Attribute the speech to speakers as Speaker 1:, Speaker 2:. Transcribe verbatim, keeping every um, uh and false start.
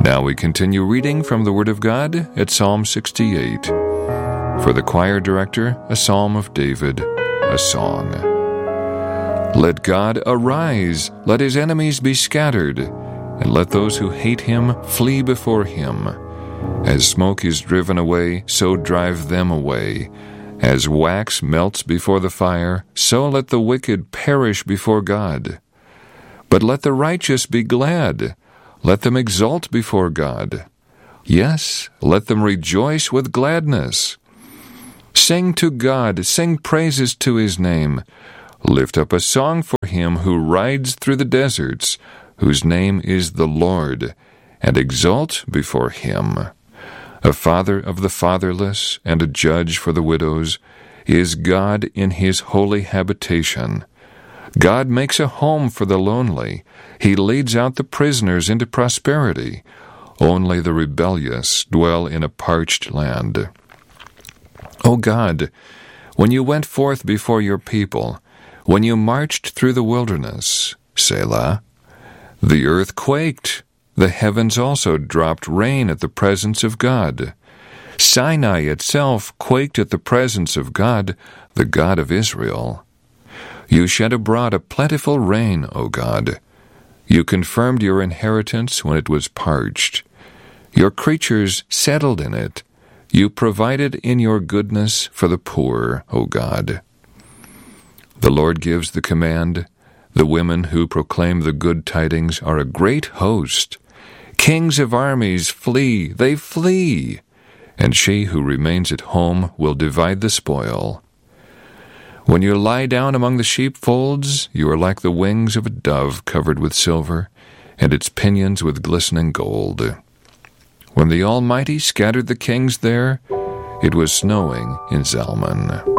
Speaker 1: Now we continue reading from the Word of God at Psalm sixty-eight. For the choir director, a psalm of David, a song. Let God arise, let his enemies be scattered, and let those who hate him flee before him. As smoke is driven away, so drive them away. As wax melts before the fire, so let the wicked perish before God. But let the righteous be glad. Let them exult before God. Yes, let them rejoice with gladness. Sing to God, sing praises to his name. Lift up a song for him who rides through the deserts, whose name is the Lord, and exult before him. A father of the fatherless and a judge for the widows is God in his holy habitation. God makes a home for the lonely. He leads out the prisoners into prosperity. Only the rebellious dwell in a parched land. O God, when you went forth before your people, when you marched through the wilderness, Selah, the earth quaked. The heavens also dropped rain at the presence of God. Sinai itself quaked at the presence of God, the God of Israel. You shed abroad a plentiful rain, O God. You confirmed your inheritance when it was parched. Your creatures settled in it. You provided in your goodness for the poor, O God. The Lord gives the command. The women who proclaim the good tidings are a great host. Kings of armies flee, they flee, and she who remains at home will divide the spoil. When you lie down among the sheepfolds, you are like the wings of a dove covered with silver, and its pinions with glistening gold. When the Almighty scattered the kings there, it was snowing in Zalman.